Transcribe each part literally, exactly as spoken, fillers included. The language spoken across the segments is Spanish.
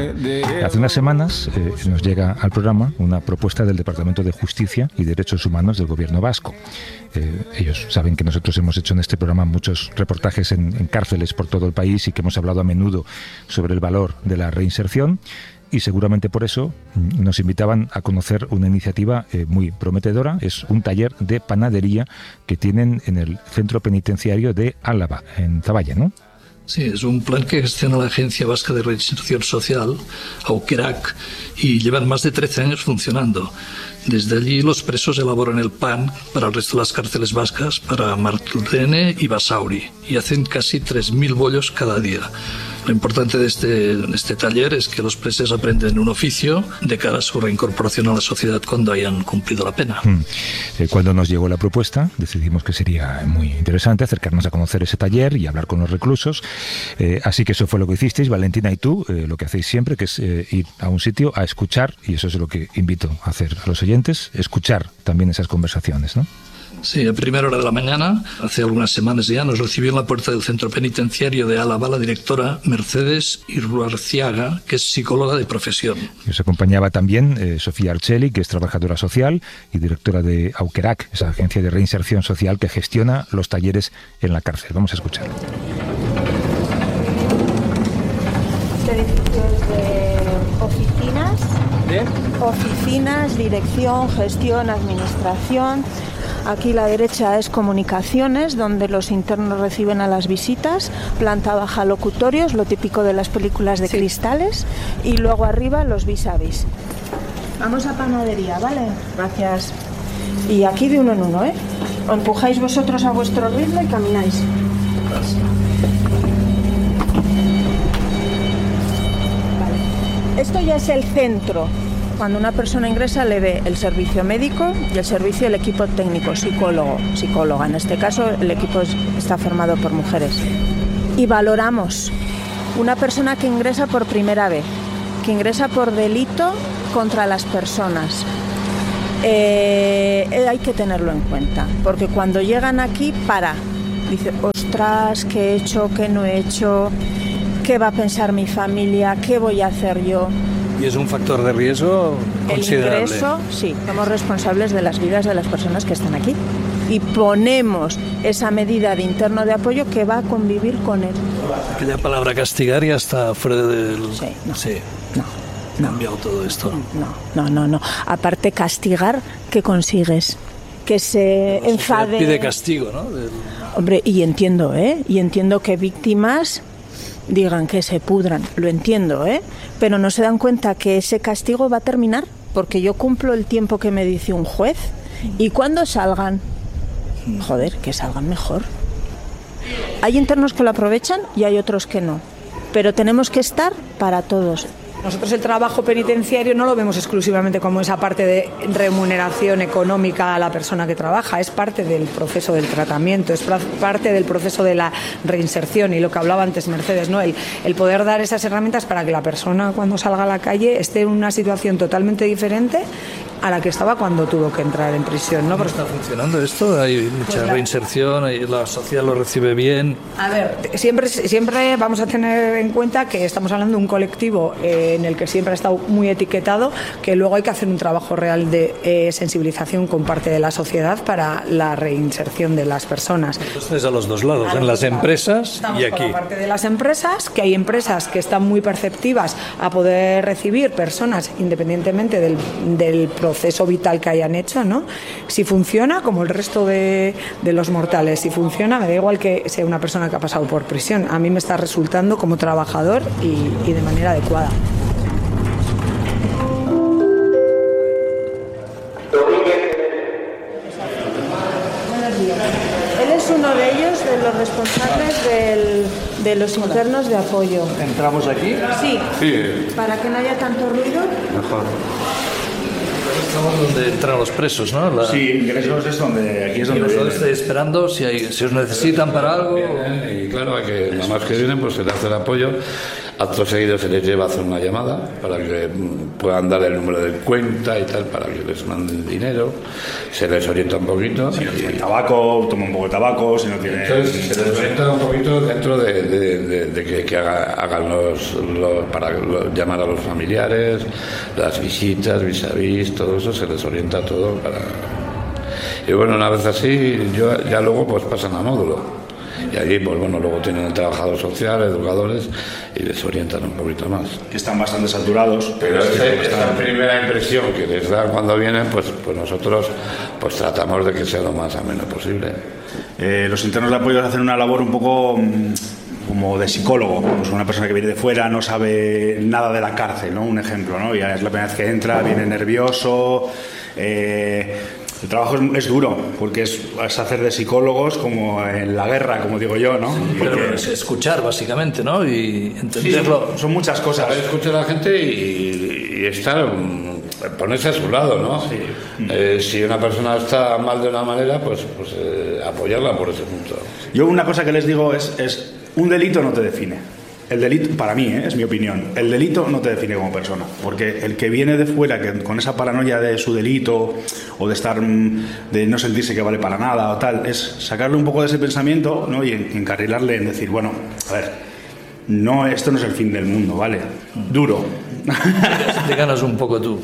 Hace unas semanas eh, nos llega al programa una propuesta del Departamento de Justicia y Derechos Humanos del Gobierno vasco. Eh, ellos saben que nosotros hemos hecho en este programa muchos reportajes en, en cárceles por todo el país y que hemos hablado a menudo sobre el valor de la reinserción. Y seguramente por eso nos invitaban a conocer una iniciativa eh, muy prometedora. Es un taller de panadería que tienen en el centro penitenciario de Álava, en Zaballa, ¿no? Sí, es un plan que gestiona la Agencia Vasca de Reinserción Social, Aukerak, y llevan más de trece años funcionando. Desde allí los presos elaboran el pan para el resto de las cárceles vascas, para Marturene y Basauri, y hacen casi tres mil bollos cada día. Lo importante de este, de este taller es que los presos aprenden un oficio de cara a su reincorporación a la sociedad cuando hayan cumplido la pena. Mm. Eh, cuando nos llegó la propuesta, decidimos que sería muy interesante acercarnos a conocer ese taller y hablar con los reclusos. Eh, así que eso fue lo que hicisteis, Valentina y tú, eh, lo que hacéis siempre, que es eh, ir a un sitio a escuchar, y eso es lo que invito a hacer a los oyentes, escuchar también esas conversaciones, ¿no? Sí, a primera hora de la mañana, hace algunas semanas ya, nos recibió en la puerta del centro penitenciario de Álava la directora Mercedes Irruarciaga, que es psicóloga de profesión. Nos acompañaba también eh, Sofía Arceli, que es trabajadora social y directora de Aukerak, esa agencia de reinserción social que gestiona los talleres en la cárcel. Vamos a escuchar. Servicios de oficinas, ¿De? oficinas, dirección, gestión, administración. Aquí la derecha es comunicaciones, donde los internos reciben a las visitas, planta baja locutorios, lo típico de las películas de sí. cristales, y luego arriba los vis a vis. Vamos a panadería, ¿vale? Gracias. Y aquí de uno en uno, ¿eh? O empujáis vosotros a vuestro ritmo y camináis. Gracias. Vale. Esto ya es el centro. Cuando una persona ingresa le ve el servicio médico y el servicio del equipo técnico, psicólogo, psicóloga. En este caso el equipo está formado por mujeres. Y valoramos una persona que ingresa por primera vez, que ingresa por delito contra las personas. Eh, hay que tenerlo en cuenta, porque cuando llegan aquí, para. Dice, ostras, ¿qué he hecho? ¿Qué no he hecho? ¿Qué va a pensar mi familia? ¿Qué voy a hacer yo? ¿Y es un factor de riesgo considerable? El ingreso, sí, somos responsables de las vidas de las personas que están aquí. Y ponemos esa medida de interno de apoyo que va a convivir con él. Aquella palabra castigar ya está fuera del... Sí, no. Sí. No. No. Cambiado todo esto. No, no, no, no. Aparte, castigar, ¿qué consigues? Que se Pero enfade... Se pide castigo, ¿no? Del... Hombre, y entiendo, ¿eh? Y entiendo que víctimas digan que se pudran, lo entiendo, ¿eh? Pero no se dan cuenta que ese castigo va a terminar, porque yo cumplo el tiempo que me dice un juez, y cuando salgan, joder, que salgan mejor. Hay internos que lo aprovechan y hay otros que no, pero tenemos que estar para todos. Nosotros el trabajo penitenciario no lo vemos exclusivamente como esa parte de remuneración económica a la persona que trabaja, es parte del proceso del tratamiento, es parte del proceso de la reinserción, y lo que hablaba antes Mercedes, ¿no? el, el poder dar esas herramientas para que la persona cuando salga a la calle esté en una situación totalmente diferente a la que estaba cuando tuvo que entrar en prisión, ¿no? ¿Cómo está funcionando esto? Hay mucha pues la... reinserción, la sociedad lo recibe bien. A ver, siempre, siempre vamos a tener en cuenta que estamos hablando de un colectivo eh, en el que siempre ha estado muy etiquetado, que luego hay que hacer un trabajo real de eh, sensibilización con parte de la sociedad para la reinserción de las personas. Entonces a los dos lados, a en las lados. empresas Estamos y aquí. Por la parte de las empresas, que hay empresas que están muy perceptivas a poder recibir personas independientemente del, del proceso vital que hayan hecho, ¿no? Si funciona, como el resto de, de los mortales, si funciona, me da igual que sea una persona que ha pasado por prisión, a mí me está resultando como trabajador y, y de manera adecuada. Él es uno de ellos, de los responsables del, de los internos de apoyo. ¿Entramos aquí? Sí. Sí. Para que no haya tanto ruido. Mejor. Estamos donde entran los presos, ¿no? La... Sí, ingresos es donde, aquí es donde vosotros estáis esperando si, hay, si os necesitan para algo. Y claro, a que nada más que vienen, pues se le hace el apoyo. acto seguido se les lleva a hacer una llamada para que puedan dar el número de cuenta y tal, para que les manden dinero, se les orienta un poquito. Si no tienen tabaco, toma un poco de tabaco, si no tienen... Entonces se les orienta un poquito dentro de, de, de, de que, que haga, hagan los, los para los, llamar a los familiares, las visitas, vis a vis, todo eso se les orienta todo para... Y bueno, una vez así, yo, ya luego pues pasan a módulo. Y allí, pues bueno, luego tienen el trabajador social, educadores, y les orientan un poquito más. Que están bastante saturados. Pero esa, esa primera impresión que les dan cuando vienen, pues, pues nosotros pues tratamos de que sea lo más ameno posible. Eh, los internos de apoyo hacen una labor un poco mmm, como de psicólogo. Pues una persona que viene de fuera no sabe nada de la cárcel, ¿no? Un ejemplo, ¿no? Ya es la primera vez que entra, viene nervioso... Eh, El trabajo es, es duro, porque es, es hacer de psicólogos como en la guerra, como digo yo, ¿no? Sí, pero es escuchar, básicamente, ¿no? Y entenderlo. Sí, son, son muchas cosas. Saber escuchar a la gente y, y estar, ponerse a su lado, ¿no? Sí. Eh, si una persona está mal de una manera, pues, pues eh, apoyarla por ese punto. Yo una cosa que les digo es, es un delito no te define. El delito, para mí, ¿eh? Es mi opinión, el delito no te define como persona, porque el que viene de fuera que con esa paranoia de su delito o de estar, de no sentirse que vale para nada o tal, es sacarle un poco de ese pensamiento, ¿no? Y encarrilarle en decir, bueno, a ver, no, esto no es el fin del mundo, ¿vale? Duro. Díganos un poco tú.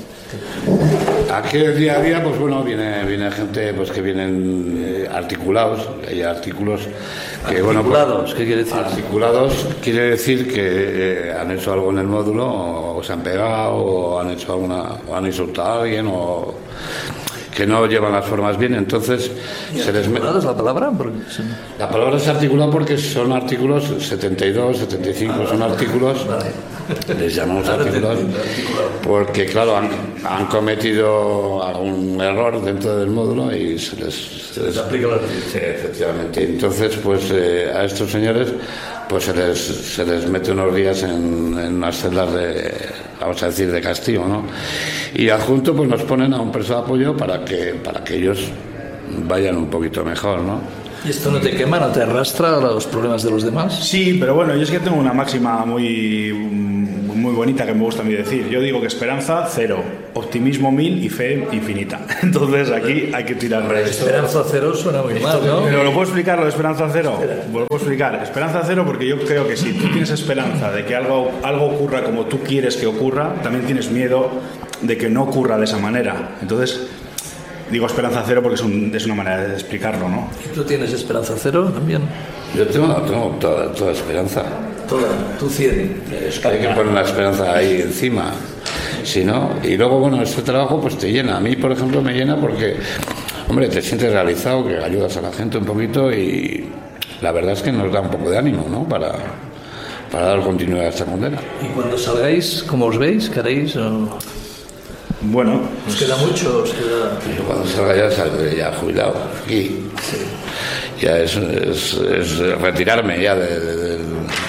Aquí el día a día, pues bueno, viene, viene gente pues que vienen eh, articulados, hay artículos que, bueno, ¿Articulados? Pues, ¿Qué quiere decir? Articulados quiere decir que eh, han hecho algo en el módulo, o, o se han pegado, o han hecho alguna, o han insultado a alguien, o que no llevan las formas bien, entonces se les mete. ¿Articulados la palabra? Porque... La palabra es articulado porque son artículos setenta y dos, setenta y cinco, son artículos, les llamamos artículos, porque claro, han, han cometido algún error dentro del módulo y se les, se les aplica la sí, efectivamente. Entonces, pues eh, a estos señores pues se les, se les mete unos días en, en unas celdas de, vamos a decir, de castigo, ¿no? Y adjunto pues nos ponen a un preso de apoyo para que, para que ellos vayan un poquito mejor, ¿no? ¿Y esto no te quema, no te arrastra a los problemas de los demás? Sí, pero bueno, yo es que tengo una máxima muy, muy bonita que me gusta a mí decir. Yo digo que esperanza, cero, optimismo, mil y fe infinita. Entonces aquí hay que tirar de esto. Esperanza cero suena muy mal, ¿no? Pero ¿lo puedo explicar lo de esperanza cero? Lo puedo explicar. Esperanza cero porque yo creo que si tú tienes esperanza de que algo, algo ocurra como tú quieres que ocurra, también tienes miedo de que no ocurra de esa manera. Entonces... Digo esperanza cero porque es, un, es una manera de explicarlo, ¿no? ¿Y tú tienes esperanza cero también? Yo tengo, tengo toda, toda esperanza. Toda, tú cien. Es que hay que poner la esperanza ahí encima, si no, y luego, bueno, este trabajo pues te llena. A mí, por ejemplo, me llena porque, hombre, te sientes realizado, que ayudas a la gente un poquito y la verdad es que nos da un poco de ánimo, ¿no? Para, para dar continuidad a esta condena. ¿Y cuando salgáis, cómo os veis? ¿Qué haréis? O... Bueno, ¿Os queda mucho? ¿Os queda...? Yo cuando salga ya saldré ya jubilado aquí. Sí. Ya es, es, es retirarme ya de, de, de,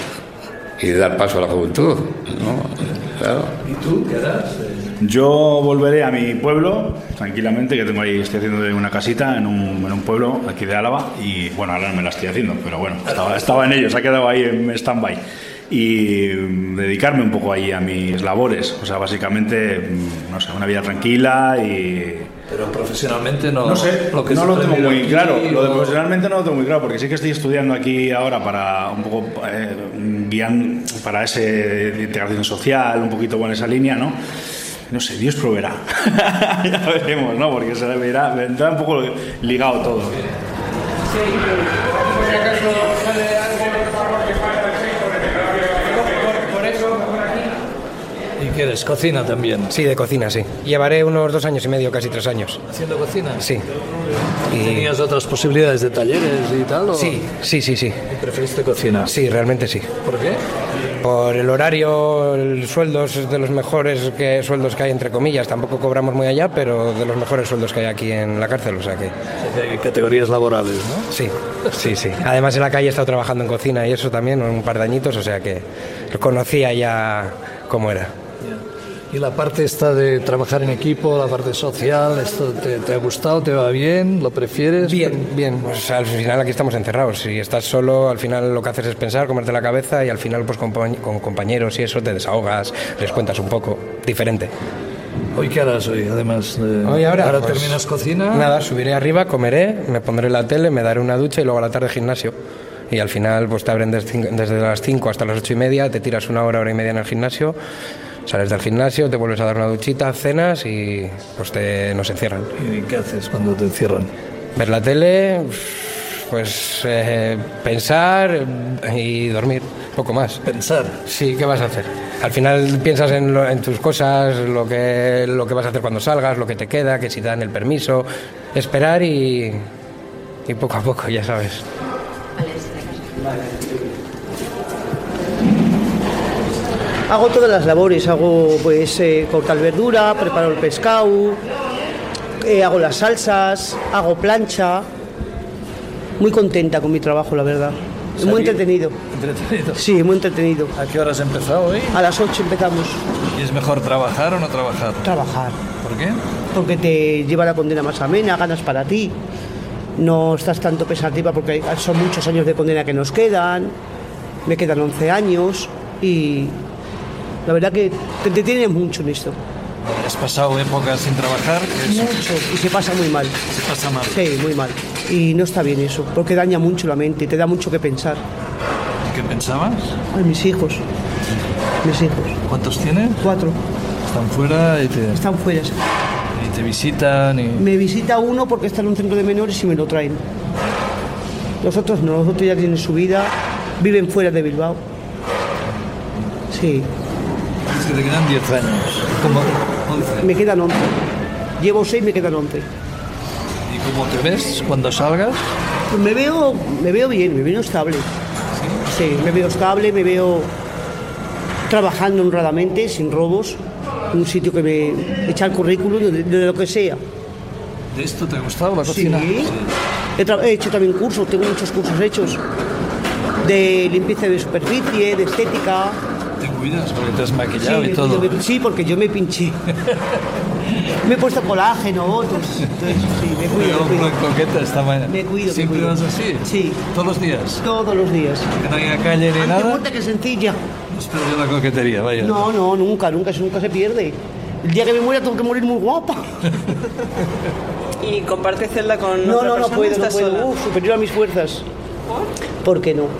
y dar paso a la juventud, ¿no? Claro. ¿Y tú qué harás? yo volveré a mi pueblo tranquilamente, que tengo ahí, estoy haciendo una casita en un, en un pueblo aquí de Álava y bueno, ahora no me la estoy haciendo, pero bueno, estaba, estaba en ello, se ha quedado ahí en stand-by. Y dedicarme un poco ahí a mis labores, o sea, básicamente, no sé, una vida tranquila y... Pero profesionalmente no... No sé, lo que no lo tengo muy aquí, claro, lo de o... profesionalmente no lo tengo muy claro, porque sí que estoy estudiando aquí ahora para un poco eh, guiar para ese de integración social, un poquito en esa línea, ¿no? No sé, Dios proveerá, ya veremos, ¿no? Porque se verá, vendrá un poco ligado todo. Sí, por si acaso sale algo que falta el sector, por eso, por aquí. ¿Y qué eres? ¿Cocina también? Sí, de cocina, sí. Llevaré unos dos años y medio, casi tres años. ¿Haciendo cocina? Sí. ¿Y tenías otras posibilidades de talleres y tal? ¿o? Sí, sí, sí, sí. ¿Y preferiste cocina? Sí, realmente sí. ¿Por qué? Por el horario, el sueldo es de los mejores que, sueldos que hay, entre comillas. Tampoco cobramos muy allá, pero de los mejores sueldos que hay aquí en la cárcel, o sea que... Hay categorías laborales, ¿no? Sí, sí, sí. Además en la calle he estado trabajando en cocina y eso también, un par de añitos, o sea que conocía ya cómo era. Y la parte esta de trabajar en equipo, la parte social, ¿esto te, te ha gustado? ¿Te va bien? ¿Lo prefieres? Bien, bien. Pues al final aquí estamos encerrados. Si estás solo, al final lo que haces es pensar, comerte la cabeza y al final pues con, con compañeros y eso te desahogas, les cuentas un poco. Diferente. ¿Hoy qué harás hoy? Además de... Hoy ahora, ahora pues, terminas cocina. Nada, subiré arriba, comeré, me pondré la tele, me daré una ducha y luego a la tarde gimnasio. Y al final pues te abren desde, desde las cinco hasta las ocho y media, te tiras una hora, hora y media en el gimnasio. Sales del gimnasio, te vuelves a dar una duchita, cenas y pues te, nos encierran. ¿Y qué haces cuando te encierran? Ver la tele, pues eh, pensar y dormir, poco más. ¿Pensar? Sí, ¿qué vas a hacer? Al final piensas en, lo, en tus cosas, lo que, lo que vas a hacer cuando salgas, lo que te queda, que si te dan el permiso, esperar y, y poco a poco, ya sabes. Hago todas las labores, hago pues eh, cortar verdura, preparo el pescado, eh, hago las salsas, hago plancha. Muy contenta con mi trabajo, la verdad. Es muy entretenido. ¿Entretenido? Sí, muy entretenido. ¿A qué hora has empezado hoy? A las ocho empezamos. ¿Y es mejor trabajar o no trabajar? Trabajar. ¿Por qué? Porque te lleva la condena más amena, ganas para ti. No estás tanto pensativa porque son muchos años de condena que nos quedan. Me quedan once años y la verdad que te entretienes mucho en esto. ¿Has pasado épocas sin trabajar? ¿Qué es? Mucho. Y se pasa muy mal. Se pasa mal. Sí, muy mal. Y no está bien eso, porque daña mucho la mente, te da mucho que pensar. ¿Qué pensabas? Ay, mis hijos. Mis hijos. ¿Cuántos tienes? Cuatro. Están fuera y te, Están fuera. y te visitan y... Me visita uno porque está en un centro de menores y me lo traen. Los otros no, los otros ya tienen su vida, viven fuera de Bilbao. Sí. Es que te quedan diez años. ¿Cómo? once. Me quedan once. Llevo seis, me quedan once. ¿Y cómo te ves cuando salgas? Pues me veo, me veo bien, me veo estable. Sí, me veo estable, me veo trabajando honradamente, sin robos. Un sitio que me echa el currículum de, de lo que sea. ¿De esto te ha gustado la cocina? Sí. He, tra- he hecho también cursos, tengo muchos cursos hechos. De limpieza de superficie, de estética. ¿Te cuidas? Porque te has maquillado Sí, y todo. me- sí, porque yo me pinché. Me he puesto colágeno, otros. Entonces, sí, me cuido, Pero me cuido. una coqueta esta mañana. Me cuido, me ¿Siempre cuido. vas así? Sí. ¿Todos los días? Todos los días. Que no haya calle ni Ante nada. muerte que sencilla. No has perdido la coquetería, vaya. No, no, nunca, nunca, eso nunca se pierde. El día que me muera tengo que morir muy guapa. ¿Y comparte celda con No, otra no, no persona? puedo, no ¿Estás puedo. sola? Uf, superior a mis fuerzas. ¿Por qué no?